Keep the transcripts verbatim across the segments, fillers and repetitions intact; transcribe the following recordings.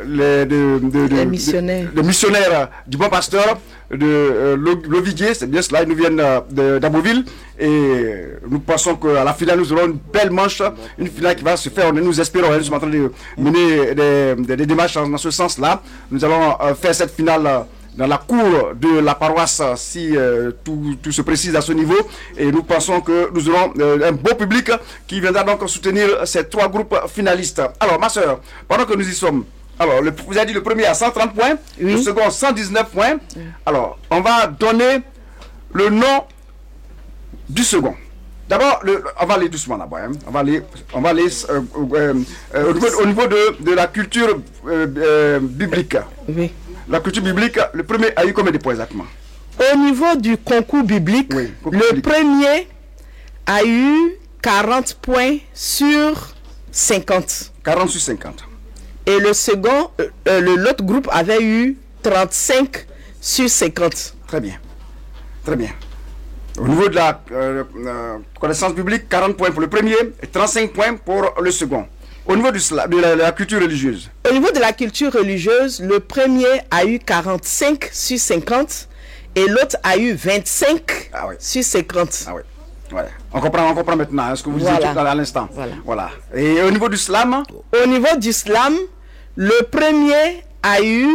les, de, de, de, les missionnaires. De, de missionnaires du Bon Pasteur de euh, Lovidier, c'est bien cela, ils nous viennent euh, d'Abbeville et nous pensons qu'à la finale nous aurons une belle manche, une finale qui va se faire, nous espérons, nous sommes en train de mener des, des, des démarches dans ce sens-là. Nous allons euh, faire cette finale euh, dans la cour de la paroisse si euh, tout, tout se précise à ce niveau, et nous pensons que nous aurons euh, un beau public qui viendra donc soutenir ces trois groupes finalistes. Alors ma soeur, pendant que nous y sommes, alors le, vous avez dit le premier à cent trente points, oui. Le second cent dix-neuf points, oui. Alors on va donner le nom du second. D'abord, on va aller doucement d'abord, hein. on va aller, on va aller euh, euh, euh, au niveau, au niveau de, de la culture euh, euh, biblique. Oui. La culture biblique, le premier a eu combien de points exactement? Au niveau du concours biblique, oui, concours le biblique. Premier a eu quarante points sur cinquante. quarante sur cinquante. Et le second, euh, l'autre groupe avait eu trente-cinq sur cinquante. Très bien. Très bien. Au niveau de la euh, euh, connaissance biblique, quarante points pour le premier et trente-cinq points pour le second. Au niveau du, de, la, de la culture religieuse. Au niveau de la culture religieuse, le premier a eu quarante-cinq sur cinquante et l'autre a eu vingt-cinq ah oui. sur cinquante. Ah oui. Ouais. On comprend, on comprend maintenant hein, ce que vous voilà. disiez à l'instant. Voilà. Voilà. Et au niveau du slam? Au niveau du slam, le premier a eu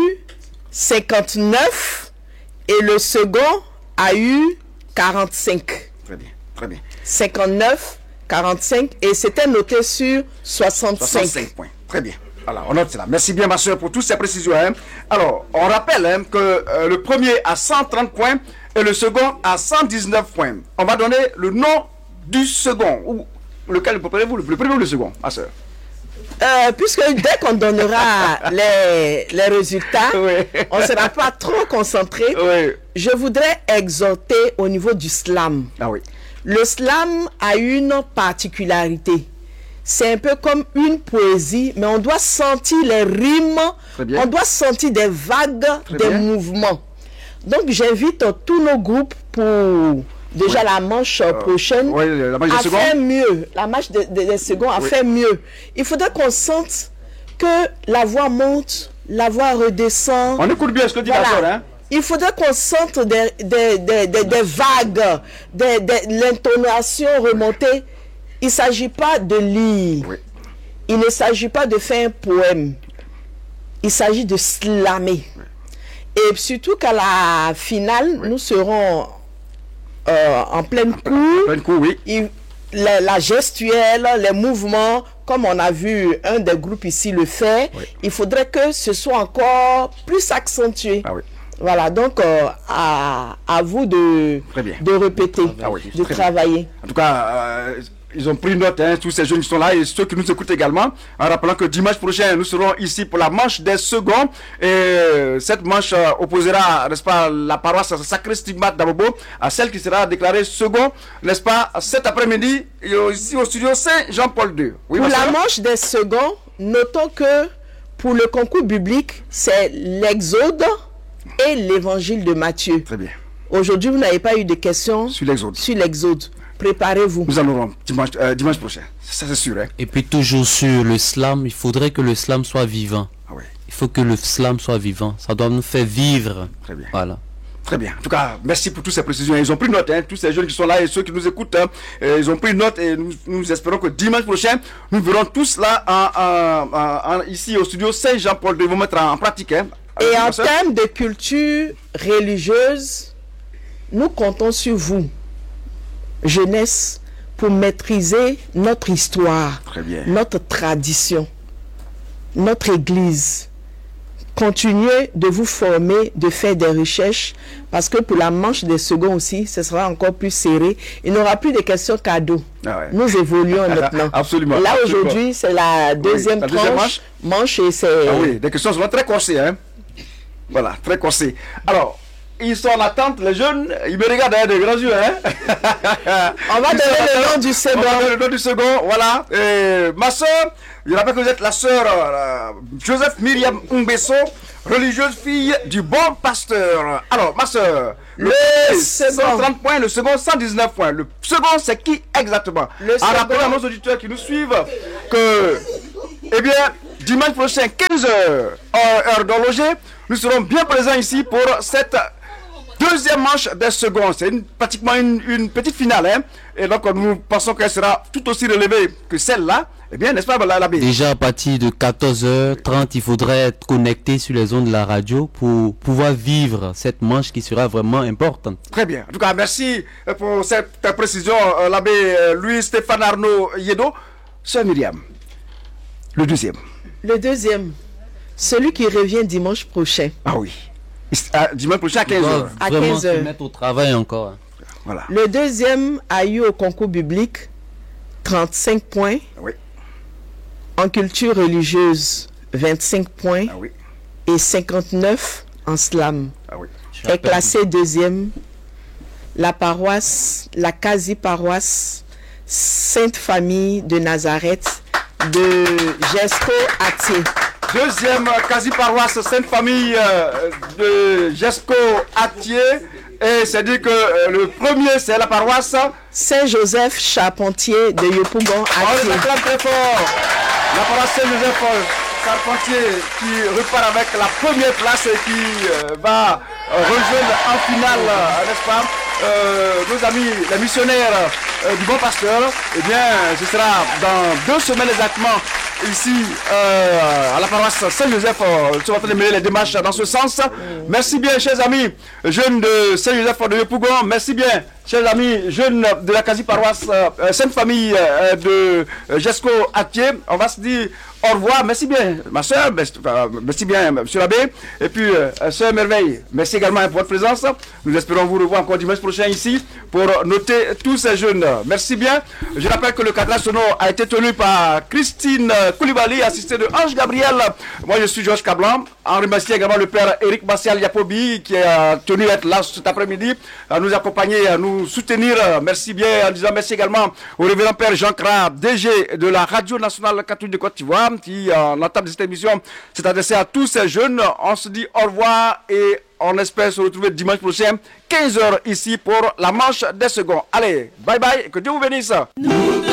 cinquante-neuf et le second a eu quarante-cinq. Très bien, très bien. cinquante-neuf, quarante-cinq et c'était noté sur soixante-cinq. soixante-cinq points. Très bien. Alors, on note cela. Merci bien, ma soeur, pour toutes ces précisions. Hein. Alors, on rappelle hein, que euh, le premier a cent trente points et le second a cent dix-neuf points. On va donner le nom du second. Ou lequel préférez-vous, le premier ou le second, ma soeur? Euh, puisque dès qu'on donnera les, les résultats, oui. on ne sera pas trop concentré. Oui. Je voudrais exhorter au niveau du slam. Ah oui. Le slam a une particularité. C'est un peu comme une poésie, mais on doit sentir les rimes, on doit sentir des vagues, Très des bien. mouvements. Donc j'invite tous nos groupes pour déjà oui. la manche euh, prochaine oui, la manche à faire mieux. La manche des de, de secondes à oui. faire mieux. Il faudrait qu'on sente que la voix monte, la voix redescend. On écoute bien ce que dit voilà. la soeur, hein? Il faudrait qu'on sente des, des, des, des, des vagues, des, des, l'intonation remontée. Il ne s'agit pas de lire. Oui. Il ne s'agit pas de faire un poème. Il s'agit de slammer. Oui. Et surtout qu'à la finale, oui. nous serons euh, en pleine cour. En pleine cour, oui. Il, la, la gestuelle, les mouvements, comme on a vu un des groupes ici le faire, oui. il faudrait que ce soit encore plus accentué. Ah oui. Voilà, donc euh, à, à vous de, de répéter, ah oui, de travailler. Bien. En tout cas, euh, ils ont pris note, hein, tous ces jeunes qui sont là et ceux qui nous écoutent également, en rappelant que dimanche prochain, nous serons ici pour la manche des seconds. Et cette manche euh, opposera, n'est-ce pas, la paroisse Sacré Stigmate d'Abobo à celle qui sera déclarée second, n'est-ce pas, cet après-midi, ici au studio Saint-Jean-Paul deux. Oui, pour la manche des seconds, notons que pour le concours biblique, c'est l'Exode et l'évangile de Matthieu. Très bien. Aujourd'hui, vous n'avez pas eu de questions sur l'Exode. Sur l'Exode. Préparez-vous. Nous en aurons dimanche, euh, dimanche prochain. Ça, c'est sûr. Hein? Et puis, toujours sur le slam, il faudrait que le slam soit vivant. Ah oui. Il faut que le slam soit vivant. Ça doit nous faire vivre. Très bien. Voilà. Très bien. En tout cas, merci pour toutes ces précisions. Ils ont pris note, hein, tous ces jeunes qui sont là et ceux qui nous écoutent, hein, ils ont pris note et nous, nous espérons que dimanche prochain, nous verrons tous là en, en, en, ici au studio Saint-Jean-Paul deux. Ils vont mettre en, en pratique. Hein, et en termes de culture religieuse, nous comptons sur vous, jeunesse, pour maîtriser notre histoire, Très bien. notre tradition, notre église. Continuez de vous former, de faire des recherches, parce que pour la manche des seconds aussi, ce sera encore plus serré. Il n'y aura plus de questions cadeaux. Ah ouais. Nous évoluons maintenant. Absolument. Là, aujourd'hui, c'est la deuxième oui, la tranche. Deuxième manche, manche et c'est... Ah oui, des questions sont très corsées. Hein? Voilà, très corsées. Alors, ils sont en attente, les jeunes, ils me regardent avec des grands yeux. Hein? On va donner le nom du second. On va donner le nom du second, voilà. Et ma soeur, je rappelle que vous êtes la soeur euh, Joseph Myriam Umbeso, religieuse fille du Bon Pasteur. Alors, ma soeur, le, le cent trente points, le second cent dix-neuf points. Le second, c'est qui exactement? Le en rappelant à nos auditeurs qui nous suivent que, eh bien, dimanche prochain, quinze heures, heure d'horloger, nous serons bien présents ici pour cette deuxième manche des secondes. C'est une, pratiquement une, une petite finale. Hein? Et donc, nous pensons qu'elle sera tout aussi relevée que celle-là. Eh bien, n'est-ce pas, l'abbé? Déjà à partir de quatorze heures trente, il faudrait être connecté sur les ondes de la radio pour pouvoir vivre cette manche qui sera vraiment importante. Très bien. En tout cas, merci pour cette précision, l'abbé Louis-Stéphane Arnaud Yedo. Sœur Myriam, le deuxième. Le deuxième, celui qui revient dimanche prochain. Ah oui. À, dimanche prochain à quinze heures. À vraiment quinze heures. se mettre au travail encore. Voilà. Le deuxième a eu au concours biblique trente-cinq points. Oui. En culture religieuse, vingt-cinq points. Ah oui. Et cinquante-neuf en slam. Ah oui. Est classé deuxième la paroisse, la quasi-paroisse Sainte Famille de Nazareth de Gesco Atier. Deuxième quasi-paroisse Sainte Famille euh, de Gesco Atier. Et c'est dit que euh, le premier, c'est la paroisse Saint-Joseph Charpentier de Yopougon Atier. On acclame très fort la paroisse Saint-Joseph Charpentier qui repart avec la première place et qui euh, va euh, rejoindre en finale, euh, n'est-ce pas, euh, nos amis, les missionnaires euh, du Bon Pasteur. Eh bien, ce sera dans deux semaines exactement ici euh, à la paroisse Saint-Joseph. Euh, nous sommes en train de mener les démarches dans ce sens. Merci bien, chers amis jeunes de Saint-Joseph de Yopougon. Merci bien, chers amis jeunes de la quasi-paroisse euh, Sainte-Famille euh, de euh, Gesco Atier. On va se dire au revoir. Merci bien, ma soeur. Merci, euh, merci bien, monsieur l'abbé. Et puis, euh, sœur Merveille, merci également pour votre présence. Nous espérons vous revoir encore dimanche prochain ici pour noter tous ces jeunes. Merci bien. Je rappelle que le cadrage sonore a été tenu par Christine Koulibaly, assistée de Ange Gabriel. Moi, je suis Georges Cablan. En remercie également le père Éric Martial Yapobi qui a tenu à être là cet après-midi, à nous accompagner, à nous soutenir. Merci bien. En disant merci également au révérend père Jean Cra, D G de la Radio Nationale Catholique de Côte d'Ivoire, qui, en l'entame de cette émission, s'est adressé à tous ces jeunes. On se dit au revoir et on espère se retrouver dimanche prochain, quinze heures ici pour la manche des secondes. Allez, bye bye et que Dieu vous bénisse.